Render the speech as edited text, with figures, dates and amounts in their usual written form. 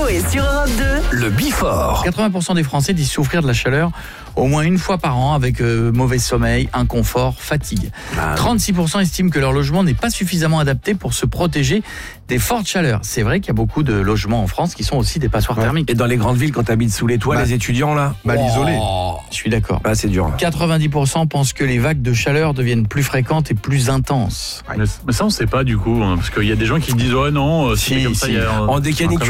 et sur Europe 2. Le Bifort. 80% des Français disent souffrir de la chaleur au moins une fois par an avec mauvais sommeil, inconfort, fatigue. 36% estiment que leur logement n'est pas suffisamment adapté pour se protéger des fortes chaleurs. C'est vrai qu'il y a beaucoup de logements en France qui sont aussi des passoires thermiques. Et dans les grandes villes, quand t'habites sous les toits, les étudiants là, Mal isolés. Je suis d'accord. c'est dur. 90% pensent que les vagues de chaleur deviennent plus fréquentes et plus intenses. Mais ça, on sait pas du coup, hein, parce qu'il y a des gens qui disent ouais non, c'est Si, comme ça. si. Il y a En des canicules,